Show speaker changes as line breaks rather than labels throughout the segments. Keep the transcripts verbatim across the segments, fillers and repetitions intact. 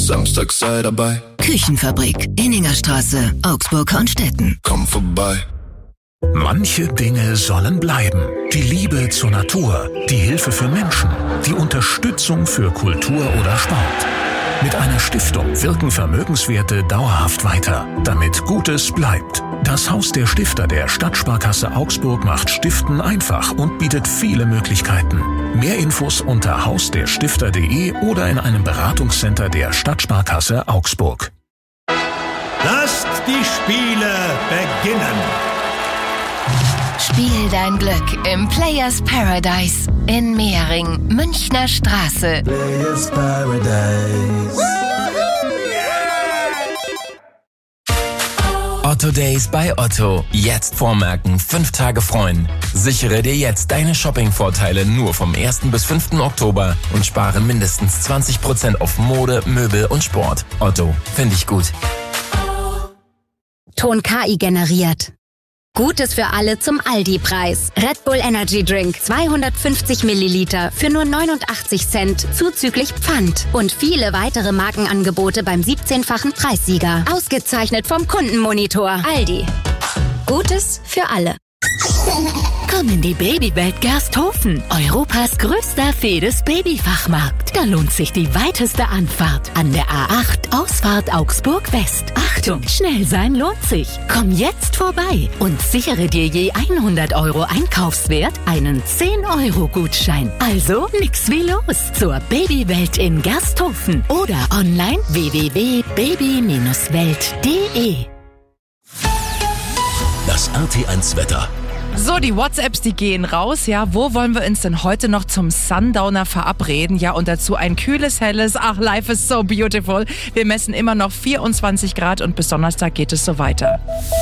Samstag sei dabei.
Küchenfabrik, Inningerstraße, Augsburg-Hornstetten.
Komm vorbei.
Manche Dinge sollen bleiben. Die Liebe zur Natur, die Hilfe für Menschen, die Unterstützung für Kultur oder Sport. Mit einer Stiftung wirken Vermögenswerte dauerhaft weiter, damit Gutes bleibt. Das Haus der Stifter der Stadtsparkasse Augsburg macht Stiften einfach und bietet viele Möglichkeiten. Mehr Infos unter haus der stifter punkt de oder in einem Beratungscenter der Stadtsparkasse Augsburg.
Lasst die Spiele beginnen!
Spiel dein Glück im Players Paradise in Mehring, Münchner Straße.
Players Paradise.
Otto Days bei Otto. Jetzt vormerken, fünf Tage freuen. Sichere dir jetzt deine Shopping-Vorteile nur vom ersten bis fünften Oktober und spare mindestens zwanzig Prozent auf Mode, Möbel und Sport. Otto, finde ich gut.
Ton K I generiert. Gutes für alle zum Aldi-Preis. Red Bull Energy Drink zweihundertfünfzig Milliliter für nur neunundachtzig Cent zuzüglich Pfand. Und viele weitere Markenangebote beim siebzehnfachen Preissieger. Ausgezeichnet vom Kundenmonitor. Aldi. Gutes für alle.
Komm in die Babywelt Gersthofen, Europas größter Fedes-Babyfachmarkt. Da lohnt sich die weiteste Anfahrt an der A acht Ausfahrt Augsburg West. Achtung, schnell sein lohnt sich. Komm jetzt vorbei und sichere dir je hundert Euro Einkaufswert einen zehn Euro Gutschein. Also nix wie los zur Babywelt in Gersthofen oder online w w w punkt baby welt punkt de.
Das R T eins Wetter.
So, die WhatsApps, die gehen raus. Ja, wo wollen wir uns denn heute noch zum Sundowner verabreden? Ja, und dazu ein kühles, helles, ach, life is so beautiful. Wir messen immer noch vierundzwanzig Grad und bis Donnerstag geht es so weiter.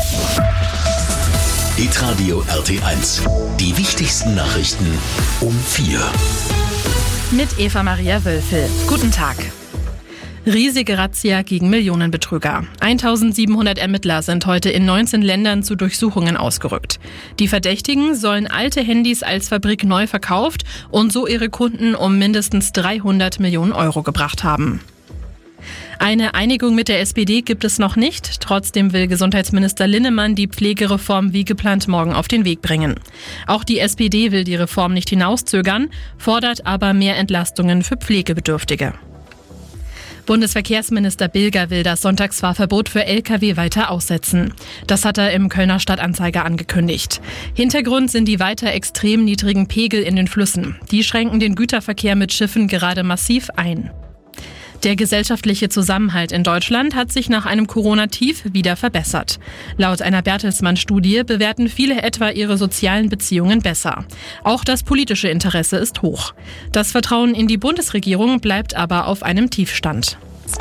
Hitradio R T eins. Die wichtigsten Nachrichten um vier.
Mit Eva Maria Wölfel. Guten Tag. Riesige Razzia gegen Millionenbetrüger. eintausendsiebenhundert Ermittler sind heute in neunzehn Ländern zu Durchsuchungen ausgerückt. Die Verdächtigen sollen alte Handys als Fabrik neu verkauft und so ihre Kunden um mindestens dreihundert Millionen Euro gebracht haben. Eine Einigung mit der S P D gibt es noch nicht. Trotzdem will Gesundheitsminister Linnemann die Pflegereform wie geplant morgen auf den Weg bringen. Auch die S P D will die Reform nicht hinauszögern, fordert aber mehr Entlastungen für Pflegebedürftige. Bundesverkehrsminister Bilger will das Sonntagsfahrverbot für L K W weiter aussetzen. Das hat er im Kölner Stadtanzeiger angekündigt. Hintergrund sind die weiter extrem niedrigen Pegel in den Flüssen. Die schränken den Güterverkehr mit Schiffen gerade massiv ein. Der gesellschaftliche Zusammenhalt in Deutschland hat sich nach einem Corona-Tief wieder verbessert. Laut einer Bertelsmann-Studie bewerten viele etwa ihre sozialen Beziehungen besser. Auch das politische Interesse ist hoch. Das Vertrauen in die Bundesregierung bleibt aber auf einem Tiefstand.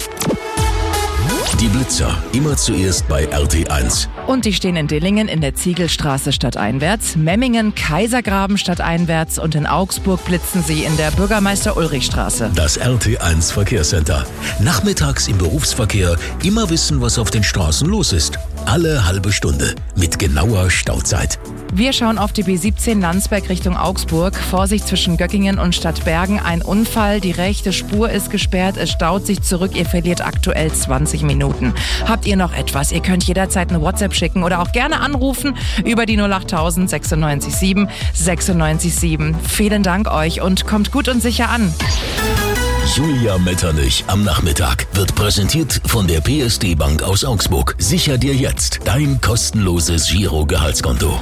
Die Blitzer, immer zuerst bei R T eins.
Und die stehen in Dillingen in der Ziegelstraße stadteinwärts, Memmingen, Kaisergraben stadteinwärts und in Augsburg blitzen sie in der Bürgermeister-Ulrich-Straße.
Das R T eins Verkehrscenter. Nachmittags im Berufsverkehr immer wissen, was auf den Straßen los ist. Alle halbe Stunde mit genauer Stauzeit.
Wir schauen auf die B siebzehn Landsberg Richtung Augsburg. Vorsicht zwischen Göckingen und Stadtbergen. Ein Unfall, die rechte Spur ist gesperrt, es staut sich zurück, ihr verliert aktuell zwanzig Minuten. Habt ihr noch etwas? Ihr könnt jederzeit eine WhatsApp schicken oder auch gerne anrufen über die null acht null null sechs sieben sechs sieben sechs sieben. Vielen Dank euch und kommt gut und sicher an.
Julia Metternich am Nachmittag wird präsentiert von der P S D Bank aus Augsburg. Sicher dir jetzt dein kostenloses Giro-Gehaltskonto.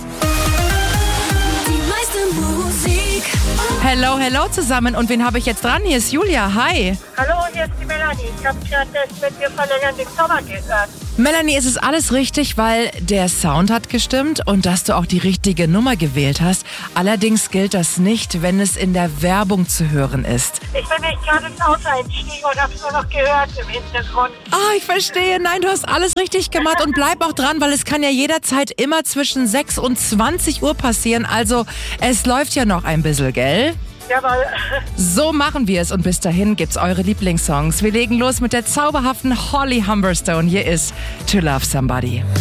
Hello, hello zusammen. Und wen habe ich jetzt dran? Hier ist Julia. Hi.
Hallo, hier ist die Melanie. Ich habe gerade das mit dir verlängern den Sommer gehört.
Melanie, es ist alles richtig, weil der Sound hat gestimmt und dass du auch die richtige Nummer gewählt hast. Allerdings gilt das nicht, wenn es in der Werbung zu hören ist.
Ich bin nicht gerade ins Auto eingestiegen und habe es nur noch gehört im Hintergrund.
Ah, oh, ich verstehe. Nein, du hast alles richtig gemacht und bleib auch dran, weil es kann ja jederzeit immer zwischen sechs und zwanzig Uhr passieren. Also es läuft ja noch ein bisschen, gell?
Jawohl.
So machen wir es und bis dahin gibt's eure Lieblingssongs. Wir legen los mit der zauberhaften Holly Humberstone. Hier ist To Love Somebody.